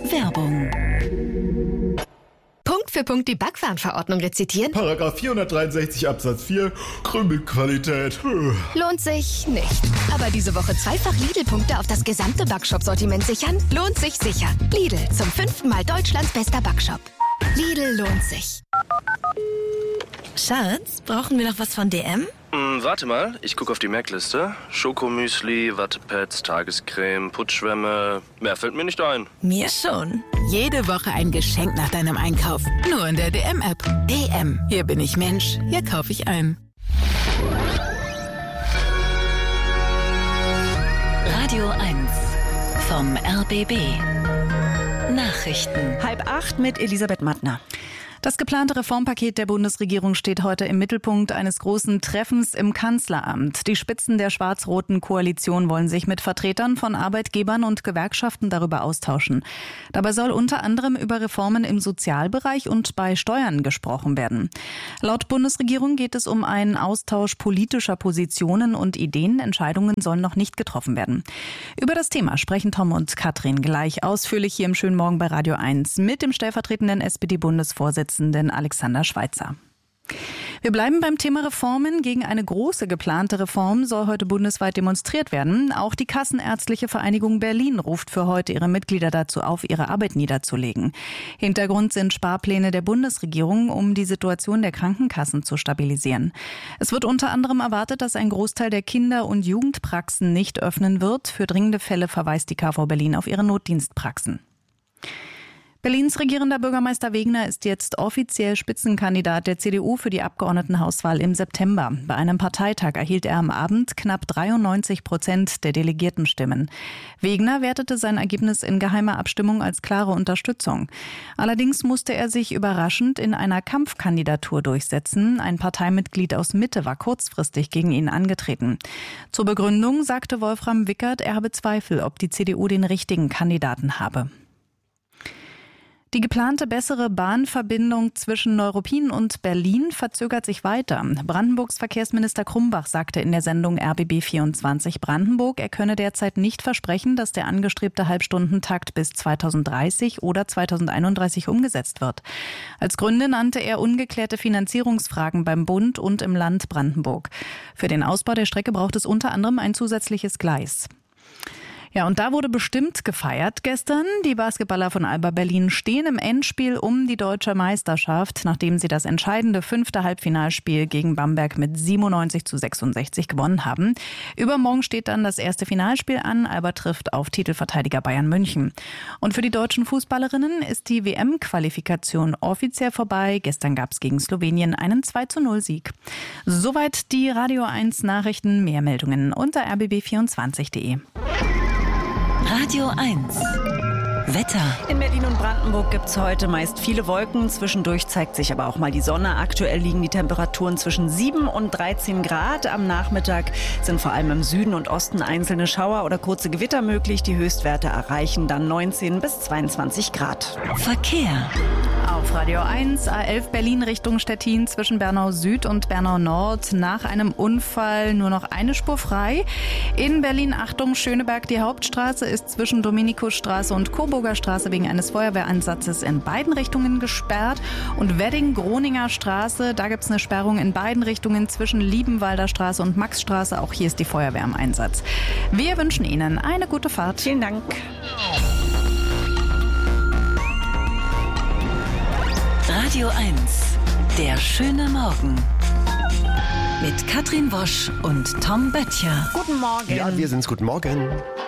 Werbung. Punkt für Punkt die Backwarenverordnung rezitieren? Paragraph 463 Absatz 4, Krümelqualität. Lohnt sich nicht. Aber diese Woche zweifach Lidl-Punkte auf das gesamte Backshop-Sortiment sichern? Lohnt sich sicher. Lidl, zum 5. Mal Deutschlands bester Backshop. Lidl lohnt sich. Schatz, brauchen wir noch was von DM? Warte mal, ich gucke auf die Merkliste. Schokomüsli, Wattepads, Tagescreme, Putzschwämme. Mehr fällt mir nicht ein. Mir schon. Jede Woche ein Geschenk nach deinem Einkauf. Nur in der DM-App. DM. Hier bin ich Mensch. Hier kaufe ich ein. Radio 1 vom RBB. Nachrichten. 7:30 mit Elisabeth Mattner. Das geplante Reformpaket der Bundesregierung steht heute im Mittelpunkt eines großen Treffens im Kanzleramt. Die Spitzen der schwarz-roten Koalition wollen sich mit Vertretern von Arbeitgebern und Gewerkschaften darüber austauschen. Dabei soll unter anderem über Reformen im Sozialbereich und bei Steuern gesprochen werden. Laut Bundesregierung geht es um einen Austausch politischer Positionen und Ideen. Entscheidungen sollen noch nicht getroffen werden. Über das Thema sprechen Tom und Katrin gleich ausführlich hier im Schönen Morgen bei Radio 1 mit dem stellvertretenden SPD-Bundesvorsitzenden Alexander Schweitzer. Wir bleiben beim Thema Reformen. Gegen eine große geplante Reform soll heute bundesweit demonstriert werden. Auch die Kassenärztliche Vereinigung Berlin ruft für heute ihre Mitglieder dazu auf, ihre Arbeit niederzulegen. Hintergrund sind Sparpläne der Bundesregierung, um die Situation der Krankenkassen zu stabilisieren. Es wird unter anderem erwartet, dass ein Großteil der Kinder- und Jugendpraxen nicht öffnen wird. Für dringende Fälle verweist die KV Berlin auf ihre Notdienstpraxen. Berlins regierender Bürgermeister Wegner ist jetzt offiziell Spitzenkandidat der CDU für die Abgeordnetenhauswahl im September. Bei einem Parteitag erhielt er am Abend knapp 93% der Delegiertenstimmen. Wegner wertete sein Ergebnis in geheimer Abstimmung als klare Unterstützung. Allerdings musste er sich überraschend in einer Kampfkandidatur durchsetzen. Ein Parteimitglied aus Mitte war kurzfristig gegen ihn angetreten. Zur Begründung sagte Wolfram Wickert, er habe Zweifel, ob die CDU den richtigen Kandidaten habe. Die geplante bessere Bahnverbindung zwischen Neuruppin und Berlin verzögert sich weiter. Brandenburgs Verkehrsminister Krumbach sagte in der Sendung RBB24 Brandenburg, er könne derzeit nicht versprechen, dass der angestrebte Halbstundentakt bis 2030 oder 2031 umgesetzt wird. Als Gründe nannte er ungeklärte Finanzierungsfragen beim Bund und im Land Brandenburg. Für den Ausbau der Strecke braucht es unter anderem ein zusätzliches Gleis. Ja, und da wurde bestimmt gefeiert gestern. Die Basketballer von Alba Berlin stehen im Endspiel um die deutsche Meisterschaft, nachdem sie das entscheidende 5. Halbfinalspiel gegen Bamberg mit 97:66 gewonnen haben. Übermorgen steht dann das erste Finalspiel an. Alba trifft auf Titelverteidiger Bayern München. Und für die deutschen Fußballerinnen ist die WM-Qualifikation offiziell vorbei. Gestern gab es gegen Slowenien einen 2:0-Sieg. Soweit die Radio 1 Nachrichten. Mehr Meldungen unter rbb24.de. Radio 1 Wetter. In Berlin und Brandenburg gibt es heute meist viele Wolken. Zwischendurch zeigt sich aber auch mal die Sonne. Aktuell liegen die Temperaturen zwischen 7 und 13 Grad. Am Nachmittag sind vor allem im Süden und Osten einzelne Schauer oder kurze Gewitter möglich. Die Höchstwerte erreichen dann 19 bis 22 Grad. Verkehr. Auf Radio 1, A11 Berlin Richtung Stettin zwischen Bernau Süd und Bernau Nord. Nach einem Unfall nur noch eine Spur frei. In Berlin, Achtung, Schöneberg, die Hauptstraße ist zwischen Dominikusstraße und Coburger Straße wegen eines Feuerwehreinsatzes in beiden Richtungen gesperrt. Und Wedding-Groninger Straße, da gibt es eine Sperrung in beiden Richtungen zwischen Liebenwalder Straße und Maxstraße. Auch hier ist die Feuerwehr im Einsatz. Wir wünschen Ihnen eine gute Fahrt. Vielen Dank. Radio 1, der schöne Morgen. Mit Katrin Wosch und Tom Böttcher. Guten Morgen. Ja, wir sind's. Guten Morgen.